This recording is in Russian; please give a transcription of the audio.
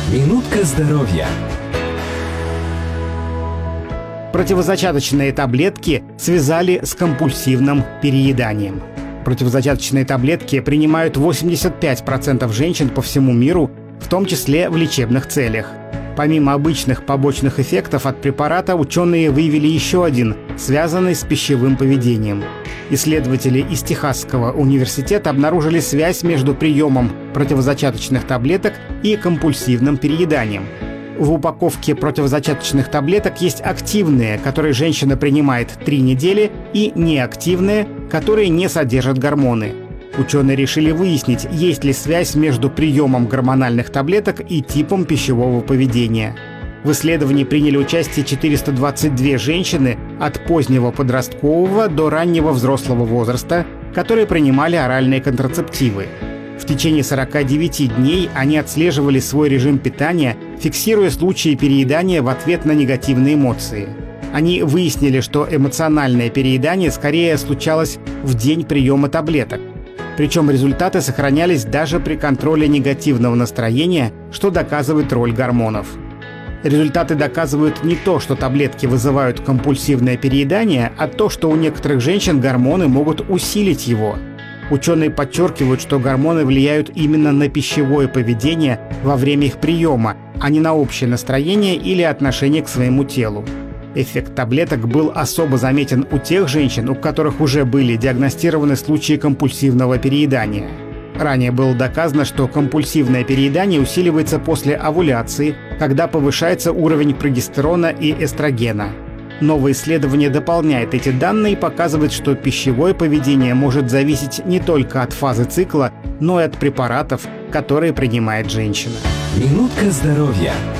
Минутка здоровья. Противозачаточные таблетки связали с компульсивным перееданием. Противозачаточные таблетки принимают 85% женщин по всему миру, в том числе в лечебных целях. Помимо обычных побочных эффектов от препарата, ученые выявили еще один, связанный с пищевым поведением. Исследователи из Техасского университета обнаружили связь между приемом противозачаточных таблеток и компульсивным перееданием. В упаковке противозачаточных таблеток есть активные, которые женщина принимает 3 недели, и неактивные, которые не содержат гормоны. Ученые решили выяснить, есть ли связь между приемом гормональных таблеток и типом пищевого поведения. В исследовании приняли участие 422 женщины от позднего подросткового до раннего взрослого возраста, которые принимали оральные контрацептивы. В течение 49 дней они отслеживали свой режим питания, фиксируя случаи переедания в ответ на негативные эмоции. Они выяснили, что эмоциональное переедание скорее случалось в день приема таблеток. Причем результаты сохранялись даже при контроле негативного настроения, что доказывает роль гормонов. Результаты доказывают не то, что таблетки вызывают компульсивное переедание, а то, что у некоторых женщин гормоны могут усилить его. Ученые подчеркивают, что гормоны влияют именно на пищевое поведение во время их приема, а не на общее настроение или отношение к своему телу. Эффект таблеток был особо заметен у тех женщин, у которых уже были диагностированы случаи компульсивного переедания. Ранее было доказано, что компульсивное переедание усиливается после овуляции, когда повышается уровень прогестерона и эстрогена. Новое исследование дополняет эти данные и показывает, что пищевое поведение может зависеть не только от фазы цикла, но и от препаратов, которые принимает женщина. Минутка здоровья.